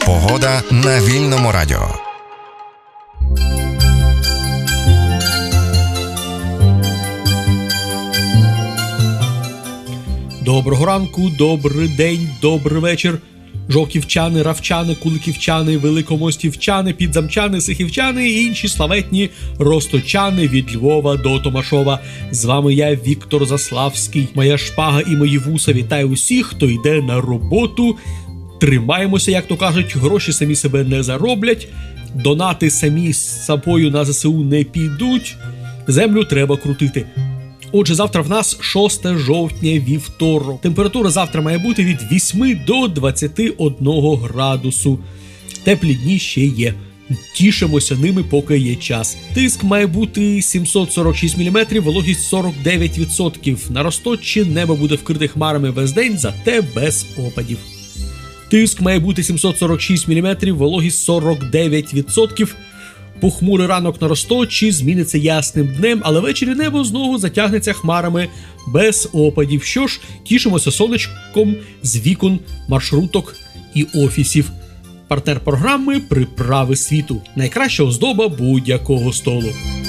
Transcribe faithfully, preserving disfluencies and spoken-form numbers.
Погода на Вільному радіо. Доброго ранку, добрий день, добрий вечір. Жовківчани, равчани, куликівчани, великомостівчани, підзамчани, сихівчани і інші славетні росточани від Львова до Томашова. З вами я, Віктор Заславський. Моя шпага і мої вуса вітаю усіх, хто йде на роботу. Тримаємося, як то кажуть, гроші самі себе не зароблять, донати самі з собою на ЗСУ не підуть, землю треба крутити. Отже, завтра в нас шосте жовтня, вівторок. Температура завтра має бути від восьми до двадцяти одного градусу. Теплі дні ще є. Тішимося ними, поки є час. Тиск має бути сімсот сорок шість міліметрів, вологість сорок дев'ять відсотків. На Росточчі небо буде вкрите хмарами весь день, зате без опадів. Тиск має бути сімсот сорок шість міліметрів, вологість сорок дев'ять відсотків. Похмурий ранок на Росточчі зміниться ясним днем, але ввечері небо знову затягнеться хмарами без опадів. Що ж, тішимося сонечком з вікон, маршруток і офісів. Партнер програми «Приправи світу». Найкраща оздоба будь-якого столу.